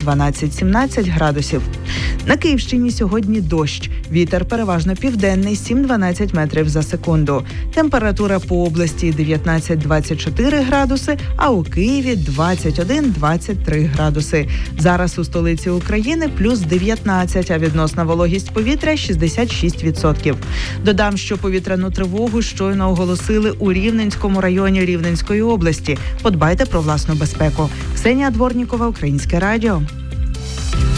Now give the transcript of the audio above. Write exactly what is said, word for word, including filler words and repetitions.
дванадцять-сімнадцять градусів. На Київщині сьогодні дощ. Вітер переважно південний, сім-дванадцять метрів за секунду. Температура по області дев'ятнадцять-двадцять чотири градуси, а у Києві двадцять один-двадцять три градуси. Зараз у столиці України плюс дев'ятнадцять, а відносна вологість повітря шістдесят шість відсотків. Додам, що повітряну тривогу щойно оголосили у Рівненському районі Рівненської області. Подбайте про власну безпеку. Ксенія Дворнікова, Українське радіо.